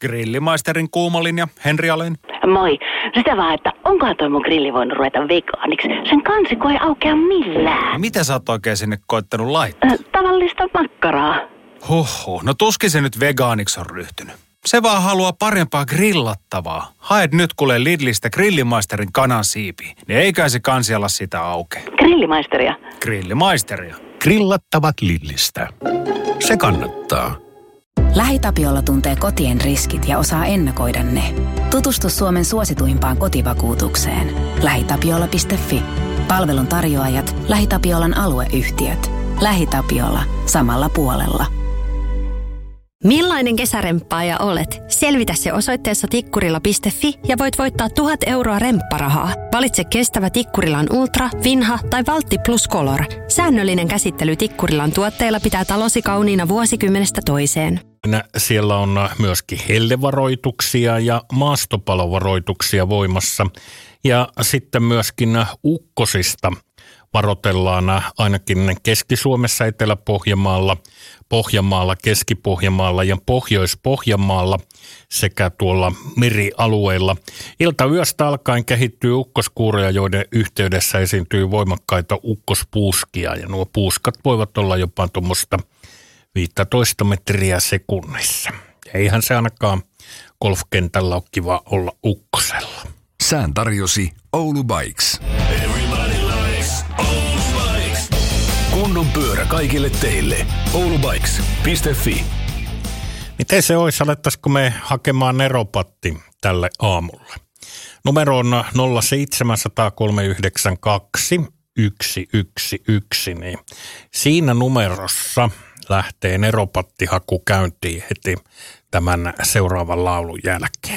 Grillimaisterin kuumalinja, Henri Alén. Moi. Sitä vaan, että onkohan toi mun grilli voinut ruveta vegaaniksi? Sen kansikko ei aukea millään. Mitä sä oot oikein sinne koittanut laittaa? Tavallista makkaraa. Huhhuh, no tuskin se nyt vegaaniksi on ryhtynyt. Se vaan haluaa parempaa grillattavaa. Haet nyt kuule Lidlistä Grillimaisterin kanansiipiä. Niin eiköhän se kansialla sitä auke. Grillimaisteria. Grillimaisteria. Grillattavat Lidlistä. Se kannattaa. LähiTapiola tuntee kotien riskit ja osaa ennakoida ne. Tutustu Suomen suosituimpaan kotivakuutukseen. LähiTapiola.fi. Palvelun tarjoajat, LähiTapiolan alueyhtiöt. LähiTapiola. Samalla puolella. Millainen kesäremppaaja olet? Selvitä se osoitteessa tikkurila.fi ja voit voittaa 1000 euroa rempparahaa. Valitse kestävä Tikkurilan Ultra, Vinha tai Valtti Plus Color. Säännöllinen käsittely Tikkurilan tuotteilla pitää talosi kauniina vuosikymmenestä toiseen. Siellä on myöskin hellevaroituksia ja maastopalovaroituksia voimassa. Ja sitten myöskin ukkosista varoitellaan ainakin Keski-Suomessa, Etelä-Pohjanmaalla, Pohjanmaalla, Keski-Pohjanmaalla ja Pohjois-Pohjanmaalla sekä tuolla merialueilla. Iltayöstä alkaen kehittyy ukkoskuuroja, joiden yhteydessä esiintyy voimakkaita ukkospuuskia. Ja nuo puuskat voivat olla jopa tuommoista 15 metriä sekunnissa. Eihän se ainakaan golfkentällä ole kiva olla ukkosella. Sään tarjosi Oulu Bikes. Kunnon pyörä kaikille teille. oulubikes.fi. Miten se olisi, alettaisiko me hakemaan neropatti tälle aamulle? Numero on 0700392 niin siinä numerossa lähtee neropattihaku käyntiin heti tämän seuraavan laulun jälkeen.